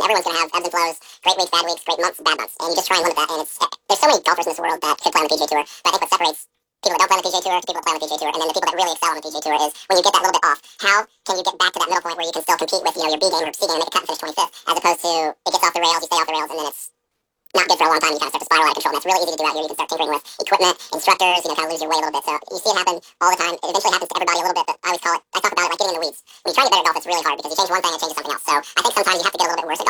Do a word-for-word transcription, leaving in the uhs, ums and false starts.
everyone's going to have ebbs and flows, great weeks, bad weeks, great months, bad months, and you just try and limit that. And it's there's so many golfers in this world that could play on the P G A Tour, but I think what separates people that don't play on the P G A Tour to people that play on the P G A Tour, and then the people that really excel on the P G A Tour is when you get that little bit off. How can you get back to that middle point where you can still compete with, you know, your B game or C game and make a cut and finish twenty-fifth, as opposed to it gets off the rails, you stay off the rails, and then it's not good for a long time. You kind of start to spiral out of control, and that's really easy to do out here. You can start tinkering with equipment, instructors, you know, kind of lose your way a little bit. So you see it happen all the time. It eventually happens to everybody a little bit, but I always call it, I talk about it like getting in the weeds. When you try to get better at golf, it's really hard because you change one thing and it changes something else. So I think sometimes you have to get a little bit worse at golf.